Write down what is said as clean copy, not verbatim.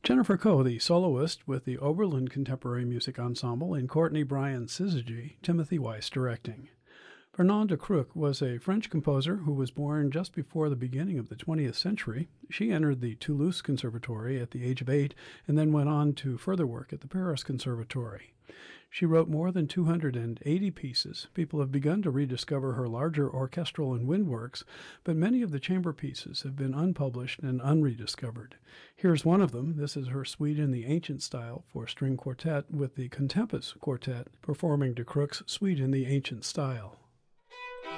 Jennifer Coe, the soloist with the Oberlin Contemporary Music Ensemble, and Courtney Bryan Syzygy, Timothy Weiss directing. Fernande de Crook was a French composer who was born just before the beginning of the 20th century. She entered the Toulouse Conservatory at the age of 8 and then went on to further work at the Paris Conservatory. She wrote more than 280 pieces. People have begun to rediscover her larger orchestral and wind works, but many of the chamber pieces have been unpublished and unrediscovered. Here's one of them. This is her Suite in the Ancient Style for string quartet with the Contempus Quartet performing de Crook's Suite in the Ancient Style.